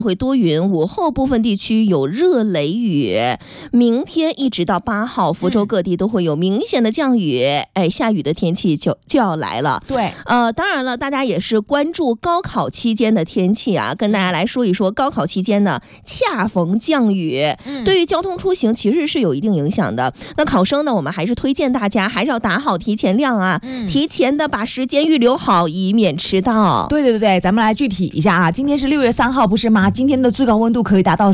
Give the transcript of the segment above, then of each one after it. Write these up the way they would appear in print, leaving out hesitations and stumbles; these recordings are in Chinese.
会多云，午后部分地区有热雷雨。明天一直到8号，福州各地都会有明显的降雨，下雨的天气就要来了。 对， 当然了，大家也是关注高考期间的天气啊，跟大家来说一说，高考期间呢，恰逢降雨，对于交通出行其实是有一定影响的。那考生呢，我们还是推荐大家还是要打好提前量啊，提前的把时间预留好，以免迟到。 对，咱们来具体一下啊，今天是6月3号，不是吗？今天的最高温度可以达到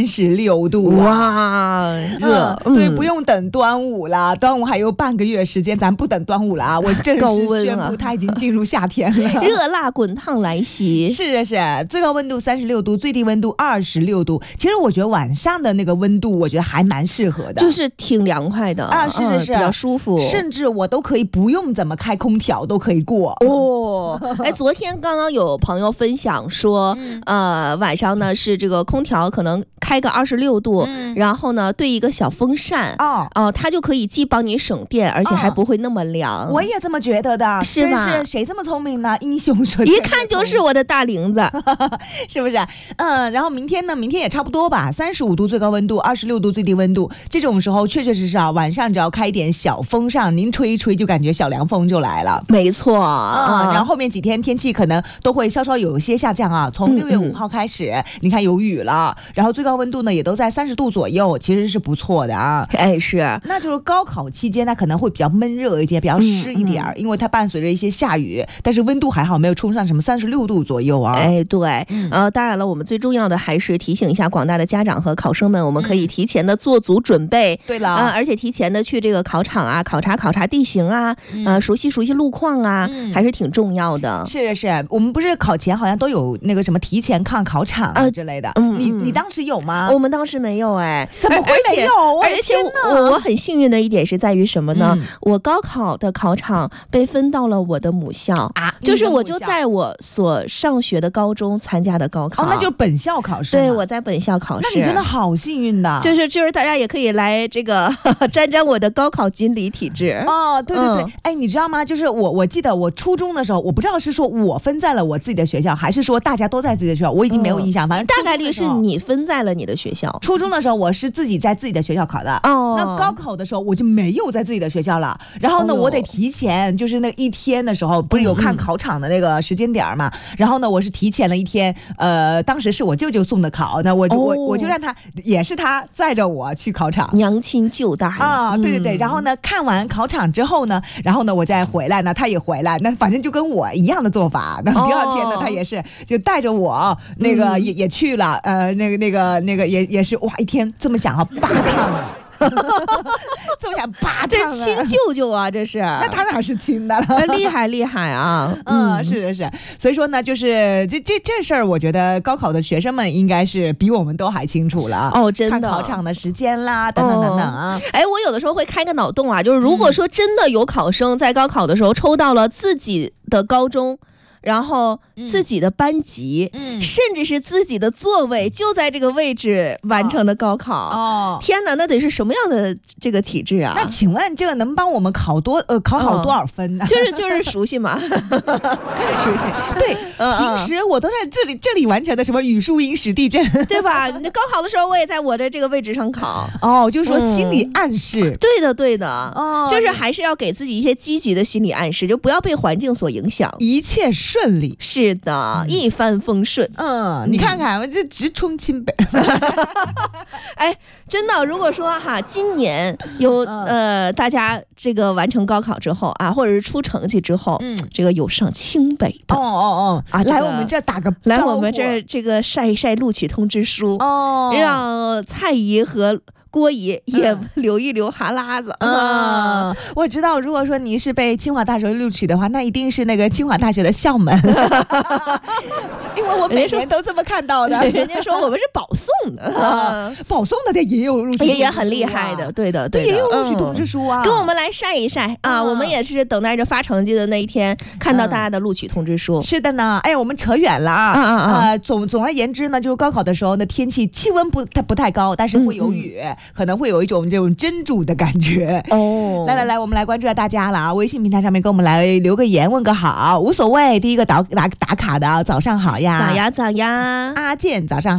36度， 哇，热！ 对，不用等端午了，端午还有半个月时间，咱不等端午了啊！我正式宣布，它已经进入夏天了， 热辣滚烫来袭。 是，最高温度36度，最低温度26度。其实我觉得晚上的那个温度，我觉得还蛮适合的， 就是挺凉快的啊，是， 比较舒服， 甚至我都可以不用怎么开空调都可以过哦。昨天刚刚有朋友分享说，晚上呢是这个空调可能开个26度，然后呢对一个小风扇它就可以既帮你省电，而且还不会那么凉。 我也这么觉得的， 是吧？ 真是谁这么聪明呢？英雄说， 一看就是我的大玲子， 是不是？然后明天呢？明天也差不多吧，35度最高温度，26度最低温度。这种时候确实啊，晚上只要开一点小风扇，您吹一吹就感觉小凉风就来了。 没错然后后面几天天气可能都会稍稍有一些下降啊。从6月5号开始，你看有雨了，然后最高温度呢也都在30度左右，其实是不错的啊。 是。 那就是高考期间呢，可能会比较闷热一点，比较湿一点，因为它伴随着一些下雨，但是温度还好，没有冲上什么36度左右啊。 对，当然了，我们最重要的还是提醒一下广大的家长和考生们，我们可以提前的做足准备。 对了， 而且提前的去这个考场啊，考察地形啊，熟悉路况啊，还是挺重要的。 是，我们不是考前好像都有那个什么提前看考场之类的。你当时有吗？ 我们当时没有怎么会没有？ 而且我很幸运的一点是在于什么呢？我高考的考场被分到了我的母校啊，就是我就在我所上学的高中参加的高考。 那就是本校考试。 对，我在本校考试。 那你真的好幸运的。 就是大家也可以来这个沾沾我的高考锦鲤体质。 对。你知道吗？就是我记得我初中的时候，我不知道是说我分在了我自己的学校，还是说大家都在自己的学校，我已经没有印象。反正大概率是你分在了你的学校。 初中的时候我是自己在自己的学校考的。那高考的时候我就没有在自己的学校了。然后呢，我得提前，就是那一天的时候，不是有看考场的那个时间点嘛？然后呢，我是提前了一天。当时是我舅舅送的考，那我就让他，也是他载着我去考场。 娘亲舅大啊，对。然后呢，看完考场之后呢，我再回来呢，他也回来，那反正就跟我一样的做法。那第二天呢，他也是就带着我那个也去了，那个也是哇，一天这么想啊，8趟。这么想8趟， 这亲舅舅啊，这是。 那他哪是亲的了？ 厉害啊！ 是。所以说呢，就是这事儿，我觉得高考的学生们应该是比我们都还清楚了。 真的。 看考场的时间啦，等等啊。 我有的时候会开个脑洞啊，就是如果说真的有考生在高考的时候抽到了自己的高中，然后自己的班级，甚至是自己的座位就在这个位置完成的高考。天哪，那得是什么样的这个体质啊？ 那请问这个能帮我们考好多少分呢？ 就是熟悉嘛。 熟悉。对，平时我都在这里完成的什么语数英史地政， 对吧？你高考的时候我也在我的这个位置上考。 就是说心理暗示。 对的。就是还是要给自己一些积极的心理暗示，就不要被环境所影响， 一切顺利。 是的，一帆风顺。 你看看我这直冲清北。 真的，如果说今年有大家这个完成高考之后啊，或者是出成绩之后，这个有上清北的来我们这打个来我们这个晒一晒录取通知书，让蔡姨和郭姨也流一流哈喇子。 我知道，如果说你是被清华大学录取的话，那一定是那个清华大学的校门。因为我每年都这么看到的。 人家说我们是保送的。 保送的也有录取通知书， 也很厉害的。对的， 也有录取通知书啊。 跟我们来晒一晒啊！我们也是等待着发成绩的那一天，看到大家的录取通知书。 是的呢。我们扯远了啊。总而言之呢，就是高考的时候呢，天气气温不太高，但是会有雨。可能会有一种这种蒸煮的感觉。来，我们来关注一下大家了啊！微信平台上面给我们来留个言，问个好，无所谓。第一个打卡的，早上好呀。 早呀。 阿健早上好。